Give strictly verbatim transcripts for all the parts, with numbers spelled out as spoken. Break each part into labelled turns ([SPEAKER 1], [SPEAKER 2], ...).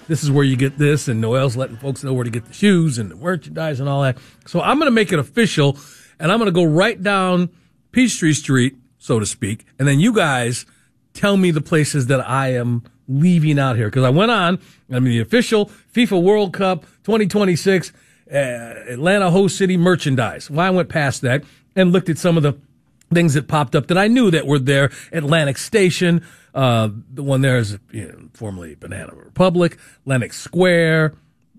[SPEAKER 1] this is where you get this, and Noel's letting folks know where to get the shoes and the merchandise and all that. So I'm going to make it official, and I'm going to go right down Peachtree Street, so to speak, and then you guys tell me the places that I am leaving out here. Because I went on, I mean, the official FIFA World Cup twenty twenty-six uh, Atlanta host city merchandise. Well, I went past that and looked at some of the things that popped up that I knew that were there. Atlantic Station, uh, the one there is, you know, formerly Banana Republic, Lenox Square.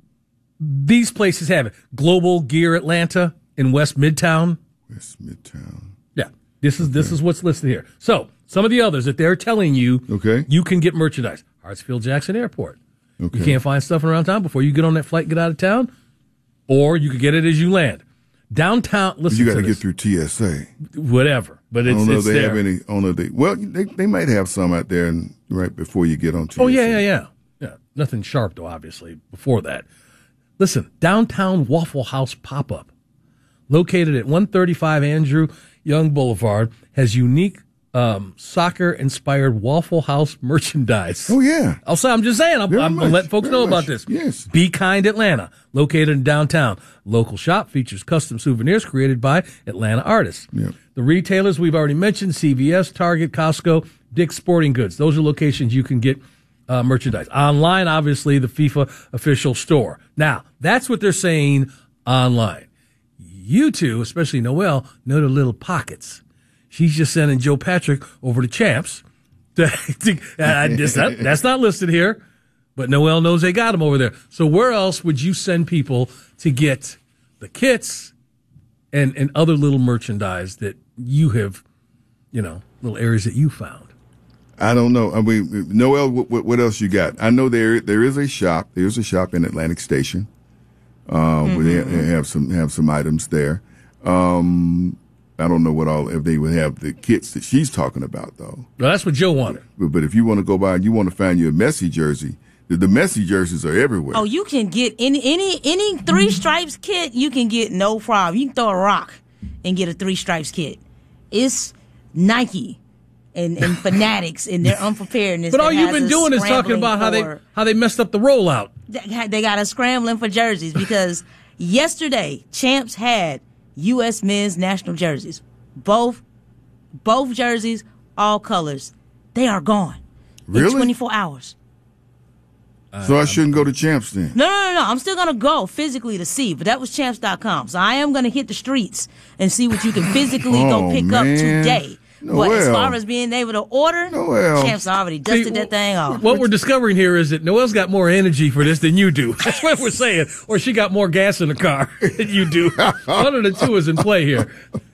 [SPEAKER 1] These places have it. Global Gear Atlanta in West Midtown.
[SPEAKER 2] West Midtown.
[SPEAKER 1] Yeah, this is okay. This is what's listed here. So some of the others that they're telling you,
[SPEAKER 2] okay, you
[SPEAKER 1] can get merchandise. Hartsfield Jackson Airport.
[SPEAKER 2] Okay.
[SPEAKER 1] You can't find stuff around town before you get on that flight and get out of town, or you could get it as you land. Downtown, listen,
[SPEAKER 2] you got
[SPEAKER 1] to
[SPEAKER 2] to get through T S A,
[SPEAKER 1] whatever. But it's,
[SPEAKER 2] I don't know
[SPEAKER 1] it's
[SPEAKER 2] if they
[SPEAKER 1] there.
[SPEAKER 2] have any. I don't know if they, well, they they might have some out there, and right before you get on T S A.
[SPEAKER 1] Oh yeah, yeah, yeah, yeah. Nothing sharp though, obviously. Before that, listen, downtown Waffle House pop up, located at one thirty-five Andrew Young Boulevard, has unique um, soccer-inspired Waffle House merchandise.
[SPEAKER 2] Oh yeah.
[SPEAKER 1] Also, I'm just saying, I'm, I'm gonna let folks know
[SPEAKER 2] much.
[SPEAKER 1] about this.
[SPEAKER 2] Yes.
[SPEAKER 1] Be Kind Atlanta, located in downtown. Local shop features custom souvenirs created by Atlanta artists.
[SPEAKER 2] Yep.
[SPEAKER 1] The retailers we've already mentioned, C V S, Target, Costco, Dick's Sporting Goods. Those are locations you can get uh, merchandise. Online, obviously, the FIFA official store. Now, that's what they're saying online. You two, especially Noel, know the little pockets. She's just sending Joe Patrick over to Champs. To, to, uh, just, that, that's not listed here, but Noel knows they got him over there. So where else would you send people to get the kits and, and other little merchandise that you have, you know, little areas that you found?
[SPEAKER 2] I don't know. I mean, Noel, what, what else you got? I know there there is a shop. There's a shop in Atlantic Station. Um, mm-hmm. where they have, they have some have some items there. Um, I don't know what all if they would have the kits that she's talking about though.
[SPEAKER 1] Well, that's what Joe wanted.
[SPEAKER 2] But, but if you want to go by and you want to find you a Messi jersey, the, the Messi jerseys are everywhere.
[SPEAKER 3] Oh, you can get any any any three stripes kit. You can get no problem. You can throw a rock and get a three stripes kit. It's Nike and, and Fanatics and their unpreparedness.
[SPEAKER 1] But all you've been doing is talking about how they how they messed up the rollout.
[SPEAKER 3] They got us scrambling for jerseys because yesterday Champs had U S men's national jerseys, both both jerseys, all colors. They are gone
[SPEAKER 2] really?
[SPEAKER 3] in twenty-four hours.
[SPEAKER 2] So I shouldn't go to Champs then?
[SPEAKER 3] No, no, no, no. I'm still going to go physically to see, but that was champs dot com. So I am going to hit the streets and see what you can physically
[SPEAKER 2] oh,
[SPEAKER 3] go pick
[SPEAKER 2] man.
[SPEAKER 3] up today.
[SPEAKER 2] Noel.
[SPEAKER 3] But as far as being able to order,
[SPEAKER 2] Noel.
[SPEAKER 3] Champs already dusted
[SPEAKER 1] See,
[SPEAKER 3] that thing off.
[SPEAKER 1] What we're discovering here is that Noel's got more energy for this than you do. That's what we're saying. Or she got more gas in the car than you do. One of the two is in play here.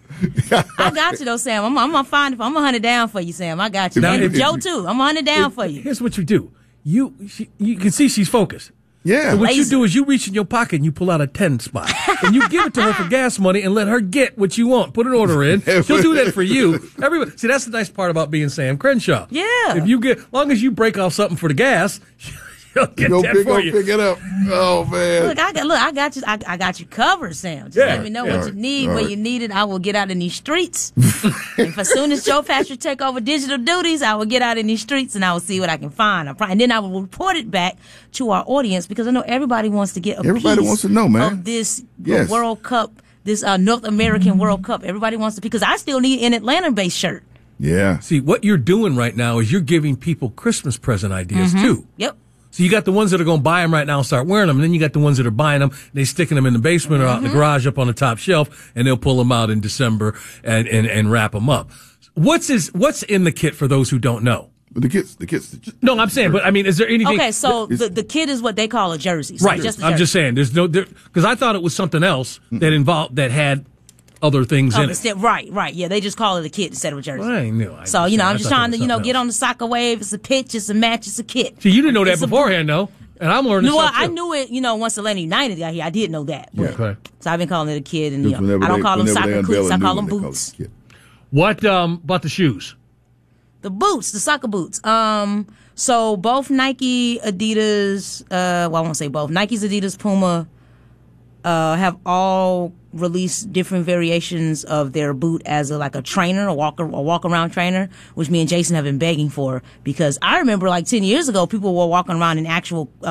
[SPEAKER 3] I got you though, Sam. I'm, I'm gonna find. I'm gonna hunt it down for you, Sam. I got you.
[SPEAKER 1] Now,
[SPEAKER 3] and
[SPEAKER 1] if-
[SPEAKER 3] Joe too. I'm gonna hunt it down
[SPEAKER 1] If-
[SPEAKER 3] for you.
[SPEAKER 1] Here's what you do. You she, you can see she's focused.
[SPEAKER 2] Yeah.
[SPEAKER 1] So what
[SPEAKER 3] Lazy.
[SPEAKER 1] you do is you reach in your pocket and you pull out a ten spot. And you give it to her for gas money and let her get what you want. Put an order in. She'll do that for you. Everybody, see, that's the nice part about being Sam Crenshaw.
[SPEAKER 3] Yeah.
[SPEAKER 1] If you get, as long as you break off something for the gas, she'll get
[SPEAKER 2] Go
[SPEAKER 1] that
[SPEAKER 2] pick,
[SPEAKER 1] for
[SPEAKER 2] go
[SPEAKER 1] you.
[SPEAKER 2] pick it up. Oh man.
[SPEAKER 3] Look, I got look. I got you. I, I got you covered, Sam. Just
[SPEAKER 1] Yeah.
[SPEAKER 3] let me know
[SPEAKER 2] Yeah.
[SPEAKER 3] what you need,
[SPEAKER 2] All
[SPEAKER 3] where
[SPEAKER 2] right.
[SPEAKER 3] you need it. I will get out in these streets. And as soon as Joe Patrick take over digital duties, I will get out in these streets and I will see what I can find. I probably, and then I will report it back to our audience because I know everybody wants to get a
[SPEAKER 2] Everybody
[SPEAKER 3] piece
[SPEAKER 2] wants to know, man.
[SPEAKER 3] of this
[SPEAKER 2] Yes.
[SPEAKER 3] World Cup, this uh, North American World Cup. Everybody wants to because I still need an Atlanta-based shirt.
[SPEAKER 2] Yeah.
[SPEAKER 1] See, what you're doing right now is you're giving people Christmas present ideas too.
[SPEAKER 3] Yep.
[SPEAKER 1] So you got the ones that are going to buy them right now and start wearing them, and then you got the ones that are buying them, they sticking them in the basement or out in the garage up on the top shelf, and they'll pull them out in December and, and, and wrap them up. What's is what's in the kit for those who don't know?
[SPEAKER 2] But the kids, the kids.
[SPEAKER 1] No, I'm saying, but I mean, is there anything?
[SPEAKER 3] Okay, so the, the kit is what they call a jersey. So
[SPEAKER 1] right.
[SPEAKER 3] Just a
[SPEAKER 1] I'm
[SPEAKER 3] jersey.
[SPEAKER 1] just saying, there's no because I thought it was something else that involved that had other things
[SPEAKER 3] Oh,
[SPEAKER 1] in it.
[SPEAKER 3] instead- right, right. Yeah, they just call it a kit instead of a jersey.
[SPEAKER 1] I knew. I
[SPEAKER 3] So, you know, I'm just
[SPEAKER 1] I thought
[SPEAKER 3] trying
[SPEAKER 1] it
[SPEAKER 3] to,
[SPEAKER 1] was
[SPEAKER 3] you know,
[SPEAKER 1] something
[SPEAKER 3] get
[SPEAKER 1] else.
[SPEAKER 3] on the soccer wave. It's a pitch, it's a match, it's a kit.
[SPEAKER 1] See, you didn't know that
[SPEAKER 3] It's a
[SPEAKER 1] beforehand, though, and I'm learning.
[SPEAKER 3] No, well,
[SPEAKER 1] stuff,
[SPEAKER 3] I
[SPEAKER 1] too.
[SPEAKER 3] knew it, you know, once Atlanta United got here. I did know that. But,
[SPEAKER 1] Okay.
[SPEAKER 3] So I've been calling it a kid, and, you
[SPEAKER 2] Because
[SPEAKER 3] know,
[SPEAKER 2] whenever
[SPEAKER 3] I don't
[SPEAKER 2] they-
[SPEAKER 3] call them
[SPEAKER 2] whenever they
[SPEAKER 3] soccer
[SPEAKER 2] unveil
[SPEAKER 3] cleats,
[SPEAKER 2] a
[SPEAKER 3] I
[SPEAKER 2] new
[SPEAKER 3] call
[SPEAKER 2] one,
[SPEAKER 3] them
[SPEAKER 2] they call it
[SPEAKER 3] boots.
[SPEAKER 2] kit.
[SPEAKER 1] What um about the shoes?
[SPEAKER 3] The boots, the soccer boots. Um, so both Nike, Adidas, uh, well, I won't say both. Nike's, Adidas, Puma, uh, have all released different variations of their boot as a, like a trainer, a walk, a walk around trainer, which me and Jason have been begging for because I remember like ten years ago, people were walking around in actual, uh,